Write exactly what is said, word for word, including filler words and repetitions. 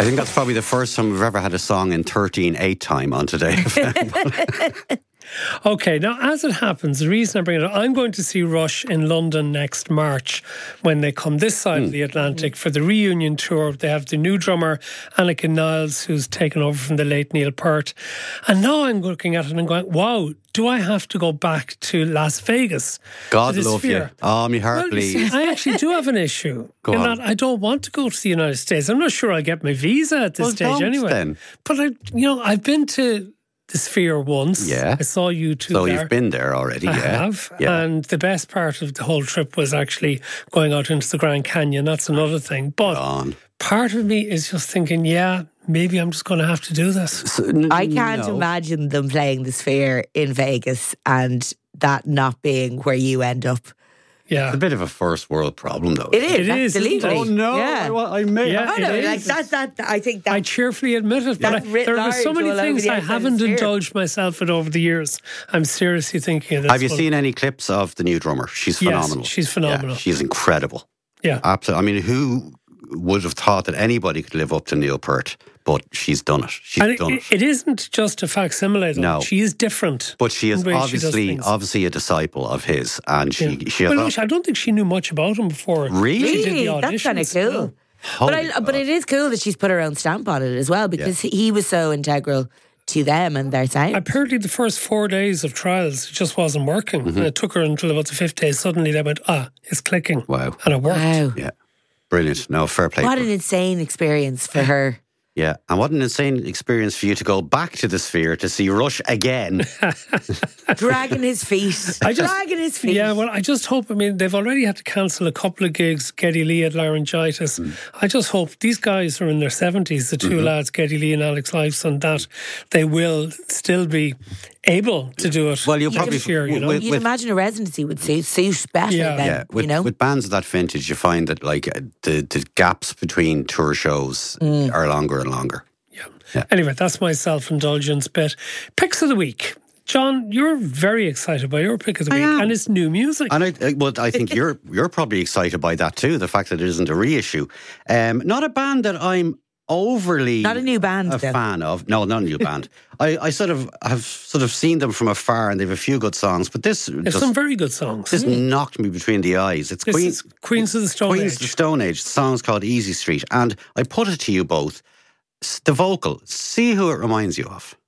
I think that's probably the first time we've ever had a song in thirteen eight time on Today F M. Okay, now as it happens, the reason I bring it up, I'm going to see Rush in London next March when they come this side mm. of the Atlantic for the reunion tour. They have the new drummer, Anneke Niles, who's taken over from the late Neil Peart. And now I'm looking at it and going, wow, do I have to go back to Las Vegas? God love you. Oh, my heart well, bleeds. I actually do have an issue. Go in on. that I don't want to go to the United States. I'm not sure I'll get my visa at this well, stage don't anyway. Then. But, I, you know, I've been to the Sphere once. Yeah. I saw you two so there. you've been there already, I yeah. have. Yeah. And the best part of the whole trip was actually going out into the Grand Canyon. That's another thing. But on. part of me is just thinking, yeah, maybe I'm just going to have to do this. So, I can't no. imagine them playing the Sphere in Vegas and that not being where you end up. Yeah. It's a bit of a first world problem, though. It is. It is. Absolutely. Oh, no. Yeah. I, I may. Yeah, oh, no. it Like is. that, that, I think that. I cheerfully admit it. But I, there are so many things I haven't indulged myself in over the years. I'm seriously thinking of this. Have you one. seen any clips of the new drummer? She's phenomenal. Yes, she's phenomenal. Yeah, she's incredible. Yeah. Absolutely. I mean, who would have thought that anybody could live up to Neil Peart? But she's done it. She's and done it, it. It isn't just a facsimile, though. No. She is different. But she is in the way she does obviously things. obviously a disciple of his. And she, Yeah. she well, has no, I don't think she knew much about him before. Really? She did the Really? That's kind of auditions. cool. But, I, but it is cool that she's put her own stamp on it as well, because Yeah. he was so integral to them and their sound. Apparently the first four days of trials it just wasn't working. Mm-hmm. And it took her until about the fifth day. Suddenly they went, ah, it's clicking. Wow. And it worked. Wow. Yeah. Brilliant. No, fair play. What to an her. insane experience for her. Yeah. And what an insane experience for you to go back to the Sphere to see Rush again. Dragging his feet. I just- Dragging his feet. Yeah, well, I just hope, I mean, they've already had to cancel a couple of gigs. Geddy Lee had laryngitis. Mm. I just hope these guys are in their seventies, the 2 Mm-hmm. lads, Geddy Lee and Alex Lifeson, that they will still be able to do it. Well, you'll next probably- year, you know. with- You'd imagine a residency would suit, suit better Yeah. then, Yeah, with, you know? with bands of that vintage, you find that like uh, the, the gaps between tour shows are longer and longer. Yeah. Anyway, that's my self-indulgence bit. Picks of the week. John, you're very excited by your pick of the I week, am. and it's new music. And I, I well, I think you're you're probably excited by that too. The fact that it isn't a reissue, um, not a band that I'm overly Not a new band, a though. fan of. No, not a new band. I, I sort of have sort of seen them from afar, and they have a few good songs. But this There's just, some very good songs. this knocked me between the eyes. It's This Queen, is Queens of the Stone Queens Age. of the Stone Age. The song's called Easy Street, and I put it to you both. S- The vocal, see who it reminds you of.